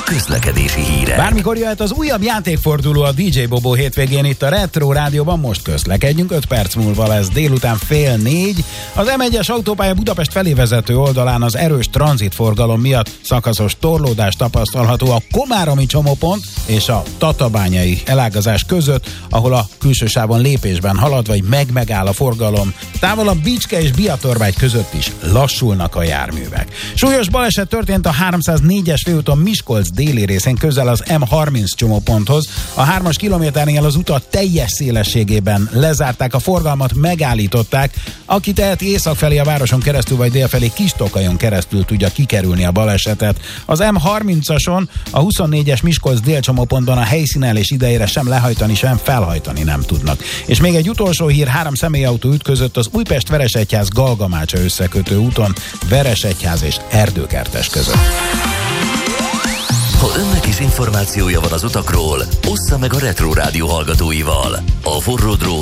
közlekedési hírek. Bármikor jöhet az újabb játékforduló a DJ Bobó hétvégén itt a Retro Rádióban, most közlekedjünk, 5 perc múlva lesz délután 3:30. Az M1-es autópálya Budapest felé vezető oldalán az erős tranzitforgalom miatt szakaszos torlódás tapasztalható a komáromi csomópont és a tatabányai elágazás között, ahol a külső sávon lépésben halad, vagy megáll a forgalom. Távolabb Bicske és Biatorvágy között is lassulnak a járművek. Súlyos baleset történt a 304-es főúton Miskolc déli részén közel az M30 csomóponthoz. A 3-as kilométernél az utat teljes szélességében lezárták, a forgalmat megállították. Aki teheti észak felé a városon keresztül vagy dél felé Kistokajon keresztül tudja kikerülni a balesetet. Az M30-ason a 24-es Miskolc délcsomópontban a helyszínelés idejére sem lehajtani, sem felhajtani nem tudnak. És még egy utolsó hír, 3 személyautó ütközött az Újpest-Veresegyház-Galgamácsa összekötő úton, Veresegyház és Erdőkertes között. Ha önnek is információja van az utakról, ossza meg a Retro Rádió hallgatóival. A forró drón